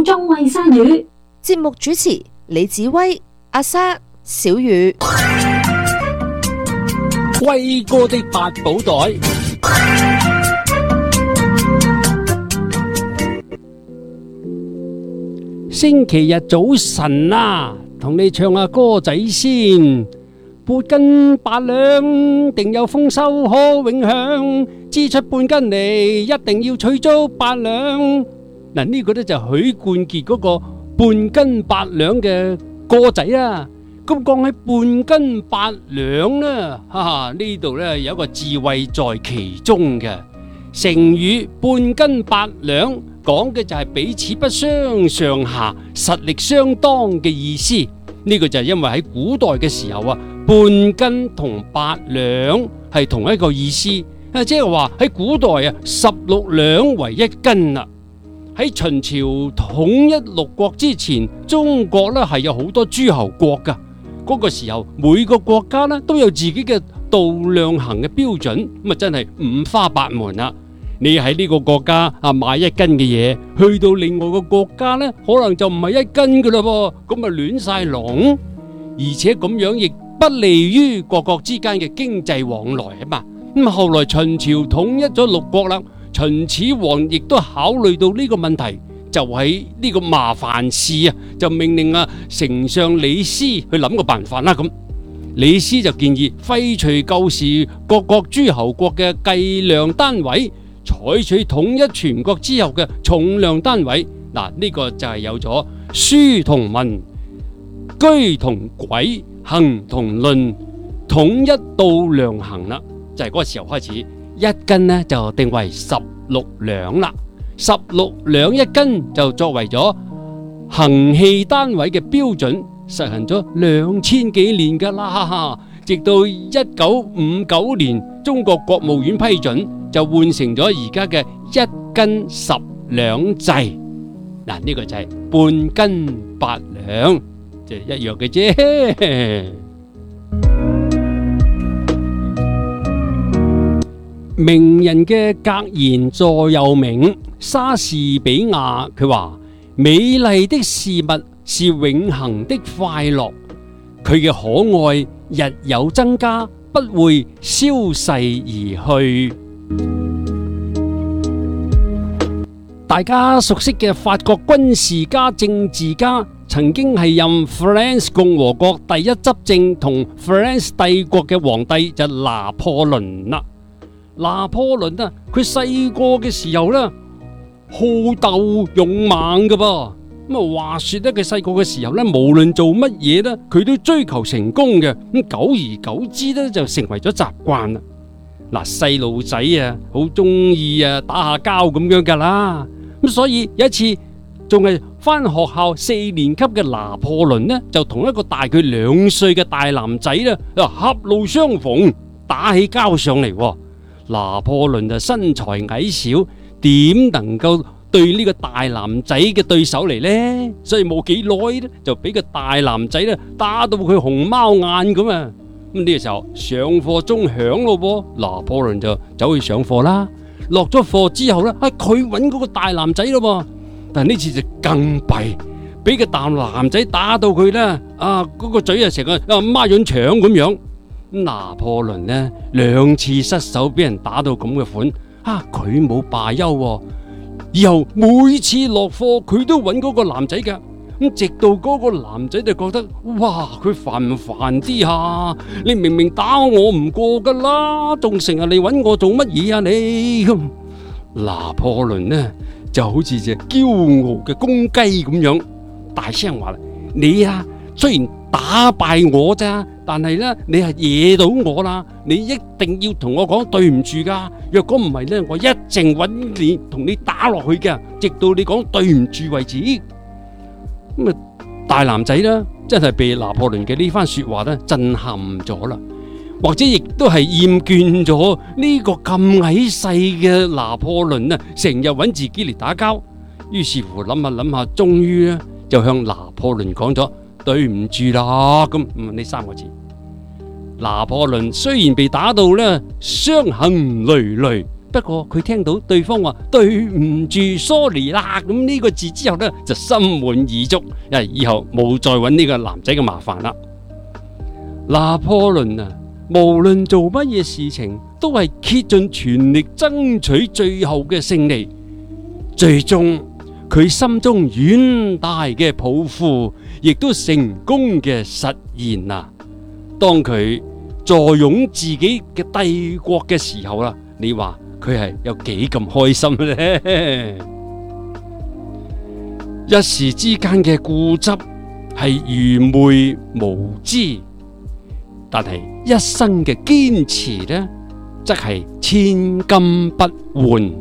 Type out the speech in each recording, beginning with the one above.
中衛生語。 節目主持李子威、阿莎、小雨。 威哥的八寶袋。星期日早晨啊，同你唱下歌仔先。半斤八兩，定有豐收可永享。支出半斤嚟，一定要取足八兩。嗱，呢個呢就許冠傑嗰個半斤八兩嘅歌仔啊。咁講起半斤八兩呢，呢度呢有一個智慧在其中嘅成語。半斤八兩講嘅就係彼此不相上下，實力相當嘅意思。呢個就係因為喺古代嘅時候啊，半斤同八兩係同一個意思，即係話喺古代啊，16兩為一斤啦。喺秦朝統一六國之前，中國呢係有好多諸侯國噶。嗰個時候每個國家呢都有自己嘅度量衡嘅標準，咁啊真係五花八門啦。你喺呢個國家啊買一斤嘅嘢，去到另外個國家呢，可能就唔係一斤噶啦噃，咁啊亂晒龍，而且咁樣亦不利於各國之間嘅經濟往來啊嘛。咁後來秦朝統一咗六國啦，秦始皇亦都考慮到呢個問題，就喺呢個麻煩事啊，就命令啊丞相李斯去諗個辦法啦。咁李斯就建議廢除舊時各國諸侯國嘅計量單位，採取統一全國之後嘅重量單位。嗱，呢個就係有咗書同文、居同軌、行同論，統一度量衡啦。就係嗰個時候開始，一斤呢就定為16兩啦。16兩一斤就作為咗衡器單位嘅標準，實行咗2000幾年噶啦。直到1959年，中國國務院批准，就換成咗而家嘅1斤10兩制。嗱，呢個就係半斤八兩，即係一樣嘅啫。名人嘅格言座右銘，莎士比亞佢話：美麗的事物是永恆的快樂，佢嘅可愛日有增加，不會消逝而去。大家熟悉嘅法國軍事家、政治家，曾經係任弗蘭斯共和國第一執政同弗蘭斯帝國嘅皇帝就拿破崙啦。拿破崙啊，佢細個嘅時候呢，好鬥勇猛噶噃。咁話說咧，佢細個嘅時候呢，無論做乜嘢呢，佢都追求成功嘅。咁久而久之呢，就成為咗習慣啦。嗱，細路仔啊，好中意啊打下交咁樣噶啦。咁所以有一次仲係翻學校4年級嘅拿破崙呢，就同一個大佢2歲嘅大男仔呢，狹路相逢，打起交上嚟。拿破崙就身材矮小，點能夠對呢個大男仔嘅對手嚟呢？所以冇幾耐呢，就俾個大男仔呢打到佢紅貓眼咁啊！咁呢個時候上課鐘響咯噃，拿破崙就走去上課啦。落咗課之後呢，佢揾嗰個大男仔咯噃，但係呢次就更弊，俾個大男仔打到佢呢，嗰個嘴啊成個孖潤腸咁樣。拿破崙呢2次失手俾人打到咁嘅款，佢冇罷休，以後每次落課佢都揾嗰個男仔㗎。咁直到嗰個男仔就覺得，哇，佢煩唔煩啲啊？你明明打我唔過噶啦，仲成日嚟揾我做乜嘢啊你？咁拿破崙呢就好似隻驕傲嘅公雞咁樣，大聲話啦：你啊，雖然打敗我咋，但係呢，你係惹到我啦，你一定要同我講對唔住噶。若果唔係呢，我一定揾你同你打落去嘅，直到你講對唔住為止。咁大男仔呢，真係被拿破崙嘅呢番說話呢震撼咗啦，或者亦都係厭倦咗呢個咁矮細嘅拿破崙啊，成日揾自己嚟打交。於是乎諗下諗下，終於呢就向拿破崙講咗對唔住啦。咁呢3個字，拿破崙雖然被打到呢傷痕累累， 不過佢聽到對方話對唔住 sorry 啦，咁呢個字之後呢，就心滿意足，以後冇再揾呢個男仔嘅麻煩啦。拿破崙啊，無論做乜嘢事情都係竭盡全力爭取最後嘅勝利，最終佢心中遠大嘅抱負亦都成功嘅實現啦。當佢坐擁自己嘅帝國嘅時候啦，你話佢係有幾咁開心呢？一時之間嘅固執係愚昧無知，但係一生嘅堅持呢，則係千金不換。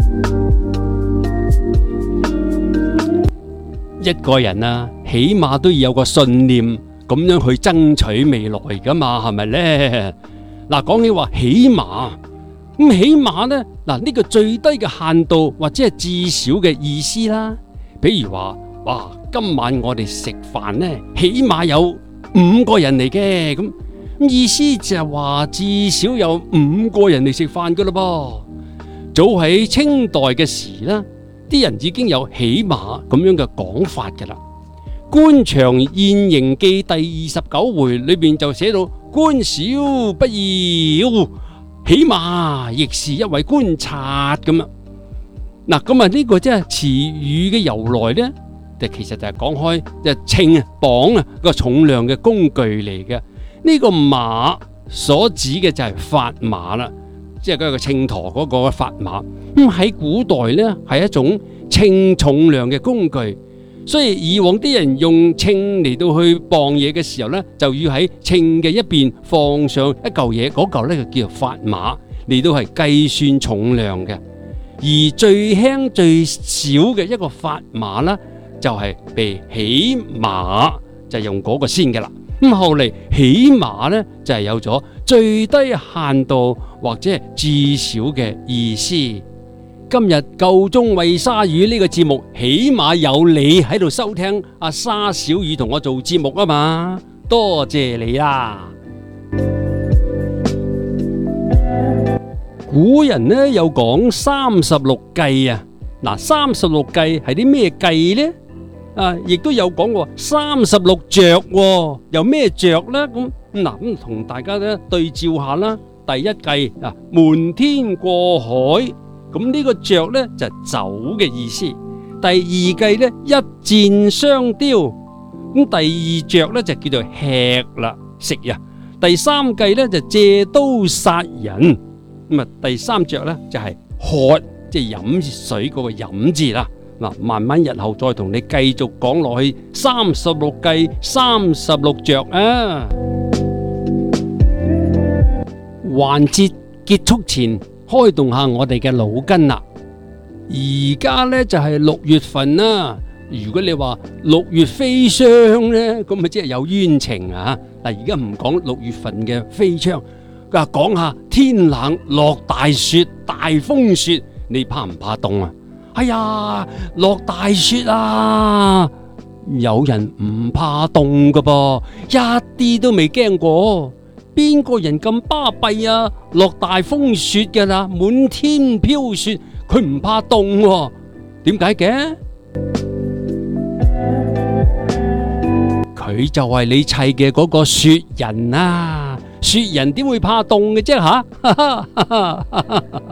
一個人啊，起碼都要有個信念，咁樣去爭取未來噶嘛，係咪呢？嗱，講起話起碼，咁起碼呢，呢個最低嘅限度或者係至少嘅意思啦。比如話，哇，今晚我哋食飯呢，起碼有5個人嚟嘅，咁意思就係話至少有5個人嚟食飯噶啦噃。早喺清代嘅時啦，啲人已經有起碼咁樣嘅講法噶啦。《官場現形記》第29回裏邊就寫到：官小不要，起碼亦是一位觀察咁啊。嗱，咁啊呢個即係詞語嘅由來呢，其實就係講開就稱啊磅啊個重量嘅工具嚟嘅。呢個碼所指嘅就係法碼啦，即係嗰個秤砣嗰個法碼。咁喺古代呢，係一種稱重量嘅工具。所以以往啲人用秤嚟到去磅嘢嘅時候呢，就要喺秤嘅一邊放上一嚿嘢，嗰嚿呢就叫做法碼，嚟到係計算重量嘅。而最輕最少嘅一個法碼呢，就係被起碼，就用嗰個先嘅啦。咁後嚟起碼呢，就係有咗最低限度或者係至少嘅意思。今日夠鐘餵鯊魚呢個節目，起碼有你喺度收聽阿沙小魚同我做節目啊嘛，多謝你啦。古人呢有講36計啊，嗱36計係啲咩計呢？亦都有講過36着，有咩着呢？咁同大家咧對照下啦。第一計瞞天過海。咁呢個着呢，就走嘅意思。第二計呢，一箭雙雕。咁第二着呢，就叫做吃啦，食呀。第三計呢，就借刀殺人。咁啊第三着呢，就係喝，即係飲水嗰個飲字啦。嗱，慢慢日後再同你繼續講落去36計36着啊。環節結束前，開動下我哋嘅腦筋啦！而家呢就係6月份啦。如果你話6月飛霜呢，咁咪即係有冤情啊！嗱，而家唔講6月份嘅飛霜，講下天冷落大雪、大風雪，你怕唔怕凍啊？哎呀，落大雪啊！有人唔怕凍噶噃，一啲都未驚過。邊個人咁巴閉啊？落大風雪㗎啦，滿天飄雪，佢唔怕凍喎？點解嘅？佢就係你砌嘅嗰個雪人啊！雪人點會怕凍嘅啫吓？